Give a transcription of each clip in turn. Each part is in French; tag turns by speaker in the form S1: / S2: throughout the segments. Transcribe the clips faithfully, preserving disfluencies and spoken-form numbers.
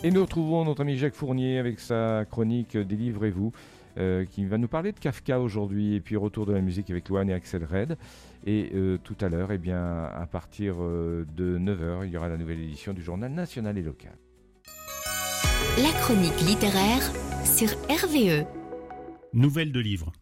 S1: Et nous retrouvons notre ami Jacques Fournier avec sa chronique Délivrez-vous, euh, qui va nous parler de Kafka aujourd'hui, et puis retour de la musique avec Luan et Axel Red. Et euh, tout à l'heure, eh bien, à partir euh, de neuf heures, il y aura la nouvelle édition du journal national et local.
S2: La chronique littéraire sur R V E.
S3: Nouvelle de livres.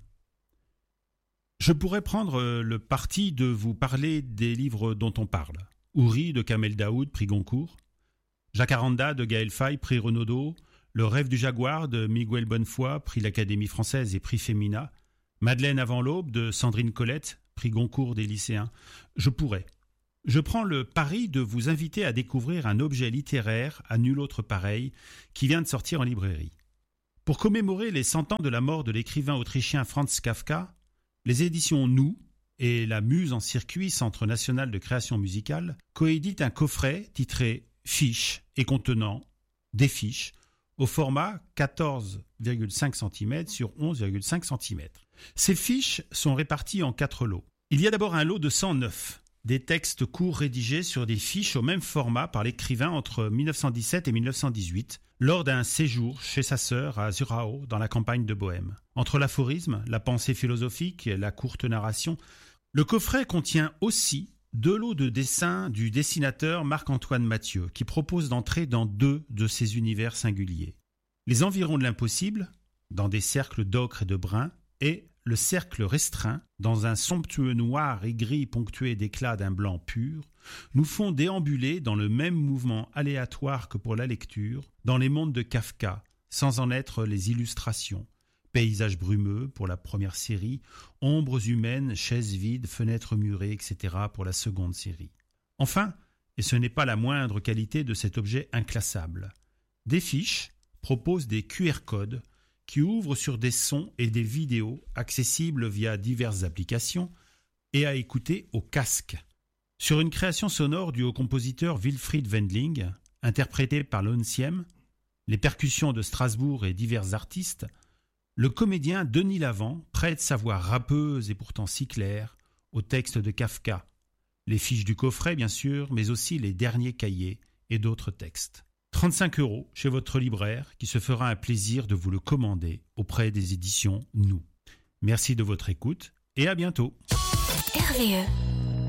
S3: Je pourrais prendre le parti de vous parler des livres dont on parle. Houri de Kamel Daoud, prix Goncourt. Jacaranda de Gaël Faye, prix Renaudot. Le rêve du jaguar de Miguel Bonnefoy, prix l'Académie française et prix Femina. Madeleine avant l'aube de Sandrine Colette, prix Goncourt des lycéens. Je pourrais. Je prends le pari de vous inviter à découvrir un objet littéraire à nul autre pareil qui vient de sortir en librairie. Pour commémorer les cent ans de la mort de l'écrivain autrichien Franz Kafka, les éditions Nous et la Muse en circuit, Centre national de création musicale, coéditent un coffret titré Fiches et contenant des fiches au format quatorze virgule cinq centimètres sur onze virgule cinq centimètres. Ces fiches sont réparties en quatre lots. Il y a d'abord un lot de cent neuf, des textes courts rédigés sur des fiches au même format par l'écrivain entre mille neuf cent dix-sept et mille neuf cent dix-huit, lors d'un séjour chez sa sœur à Zurau, dans la campagne de Bohême. Entre l'aphorisme, la pensée philosophique et la courte narration, le coffret contient aussi deux lots de dessins du dessinateur Marc-Antoine Mathieu, qui propose d'entrer dans deux de ces univers singuliers. Les environs de l'impossible, dans des cercles d'ocre et de brun, et le cercle restreint, dans un somptueux noir et gris ponctué d'éclats d'un blanc pur, nous font déambuler dans le même mouvement aléatoire que pour la lecture, dans les mondes de Kafka, sans en être les illustrations. Paysages brumeux pour la première série, ombres humaines, chaises vides, fenêtres murées, et cetera pour la seconde série. Enfin, et ce n'est pas la moindre qualité de cet objet inclassable, des fiches proposent des Q R codes qui ouvrent sur des sons et des vidéos accessibles via diverses applications et à écouter au casque. Sur une création sonore du haut compositeur Wilfried Wendling, interprétée par l'Onzième, les percussions de Strasbourg et divers artistes, le comédien Denis Lavant prête sa voix râpeuse et pourtant si claire au texte de Kafka, les fiches du coffret bien sûr, mais aussi les derniers cahiers et d'autres textes. trente-cinq euros chez votre libraire qui se fera un plaisir de vous le commander auprès des éditions Nous. Merci de votre écoute et à bientôt.
S2: R V E.